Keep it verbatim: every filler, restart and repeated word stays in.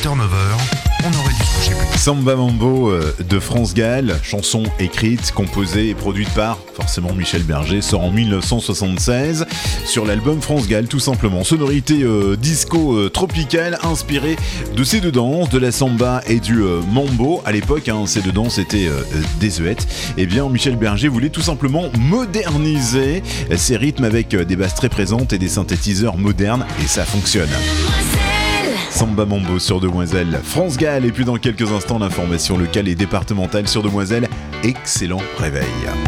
huit heures neuf heures, on aurait dû se coucher plus tard. Samba Mambo euh, de France Gall, chanson écrite, composée et produite par, forcément, Michel Berger, sort en dix-neuf cent soixante-seize sur l'album France Gall, tout simplement. Sonorité euh, disco euh, tropicale inspirée de ces deux danses, de la samba et du euh, mambo. À l'époque, hein, ces deux danses étaient euh, désuètes. Eh bien, Michel Berger voulait tout simplement moderniser ces rythmes avec euh, des basses très présentes et des synthétiseurs modernes, et ça fonctionne. Samba Mambo sur Demoiselle, France Gall, et puis dans quelques instants l'information locale et départementale sur Demoiselle. Excellent réveil.